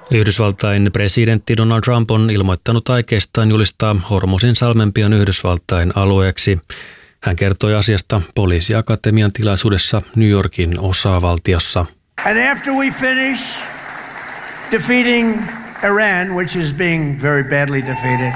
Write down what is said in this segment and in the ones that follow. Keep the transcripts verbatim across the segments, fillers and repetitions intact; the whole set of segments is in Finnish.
Yhdysvaltain presidentti Donald Trump on ilmoittanut aikeistaan julistaa Hormuzin salmen pian Yhdysvaltain alueeksi. Hän kertoi asiasta poliisiakatemian tilaisuudessa New Yorkin osavaltiossa. And after we finish defeating Iran, which is being very badly defeated,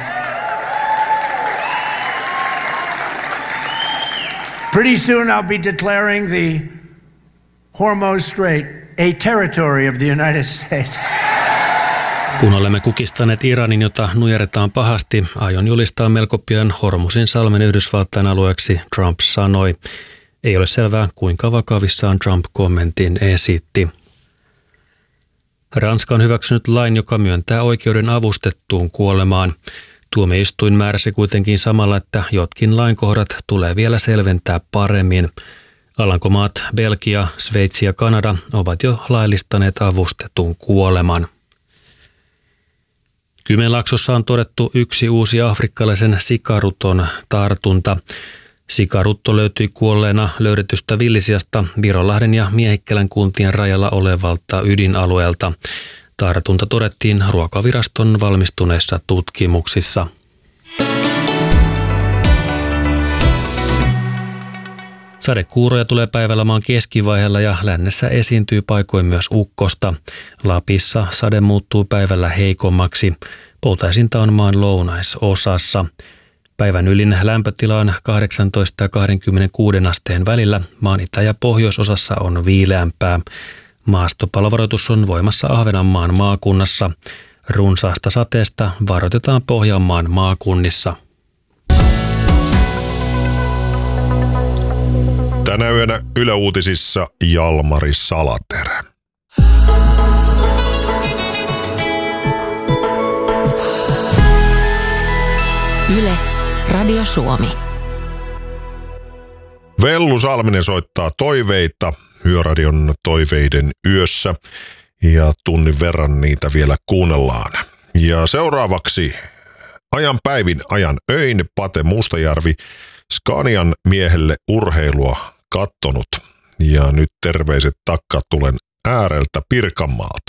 pretty soon I'll be declaring the Hormuz Strait a territory of the United States. Kun olemme kukistaneet Iranin, jota nujerretaan pahasti, aion julistaa melko pian Hormuzin salmen Yhdysvaltain alueeksi, Trump sanoi. Ei ole selvää, kuinka vakavissaan Trump kommentin esitti. Ranska on hyväksynyt lain, joka myöntää oikeuden avustettuun kuolemaan. Tuomioistuin määräsi kuitenkin samalla, että jotkin lainkohdat tulee vielä selventää paremmin. Alankomaat, Belgia, Sveitsi ja Kanada ovat jo laillistaneet avustetun kuoleman. Kymenlaaksossa on todettu yksi uusi afrikkalaisen sikaruton tartunta. Sikarutto löytyi kuolleena löydetystä Villisiasta Virolahden ja Miehikkälän kuntien rajalla olevalta ydinalueelta. Tartunta todettiin Ruokaviraston valmistuneissa tutkimuksissa. Sadekuuroja tulee päivällä maan keskivaiheella ja lännessä esiintyy paikoin myös ukkosta. Lapissa sade muuttuu päivällä heikommaksi. Poutaisinta on maan lounaisosassa. Päivän ylin lämpötila on kahdeksantoista ja kaksikymmentäkuusi asteen välillä. Maan itä- ja pohjoisosassa on viileämpää. Maastopalovaroitus on voimassa Ahvenanmaan maakunnassa. Runsaasta sateesta varoitetaan Pohjanmaan maakunnissa. Tänä yönä Yle Uutisissa Jalmari Salaterä. Yle, Radio Suomi. Vellu Salminen soittaa toiveita Yöradion toiveiden yössä ja tunnin verran niitä vielä kuunnellaan. Ja seuraavaksi ajan päivin ajan öin Pate Mustajärvi Scanian miehelle urheilua kattonut. Ja nyt terveiset takka tulen ääreltä Pirkanmaalta.